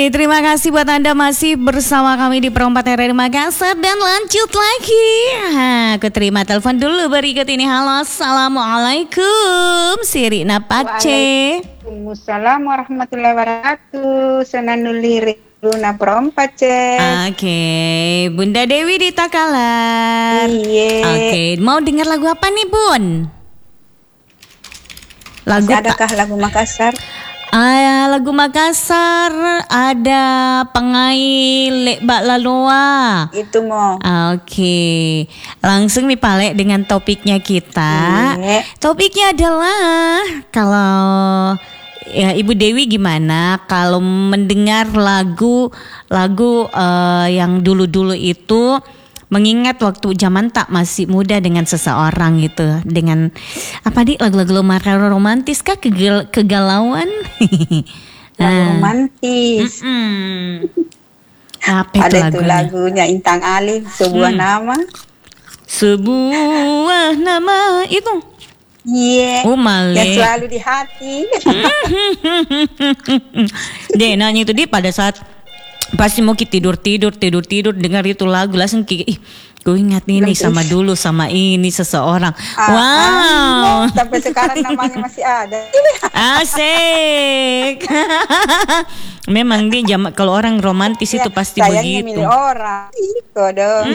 terima kasih buat Anda masih bersama kami di Perempat RRI Makassar. Dan lanjut lagi. Aku terima telepon dulu berikut ini. Halo, assalamualaikum, Sirina Pace. Waalaikumsalam warahmatullahi wabarakatuh. Senanuliri Luna Perempat C. Oke, Bunda Dewi di Takalar. Iya. Oke, mau dengar lagu apa nih, Bun? Lagu adakah lagu Makassar? Lagu Makassar ada Pengai Lek Bak Laloa. Itu mau. Oke, langsung nih Palek dengan topiknya kita. Topiknya adalah kalau ya Ibu Dewi gimana kalau mendengar lagu yang dulu-dulu itu, mengingat waktu zaman tak masih muda dengan seseorang gitu, dengan apa lagu-lagu romantis kah, kegalauan? Lagu romantis. Apa ada itu itu lagunya Intang Ali, sebuah nama. Sebuah nama itu. Iya. Oh, yang selalu di hati. Dia nanya itu dia pada saat pasti mau tidur dengar itu lagu langsung gue ingat ini sama dulu sama ini seseorang. Wow. Sampai sekarang namanya masih ada. Asik. Memang dia kalau orang romantis itu pasti begitu. Milih orang. Itu dong.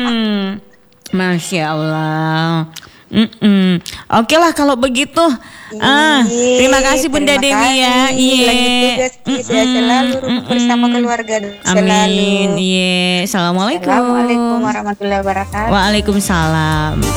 Masya Allah. Oke lah kalau begitu. Terima kasih Bunda Dewi ya. Saya selalu bersama keluarga. Amin. Assalamualaikum. Assalamualaikum warahmatullahi wabarakatuh. Waalaikumsalam.